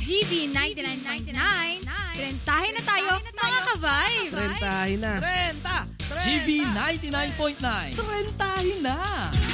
GV 99.9. Trentahin na tayo, mga ka-vibe! Trentahin na. GV 99.9. Trentahin na!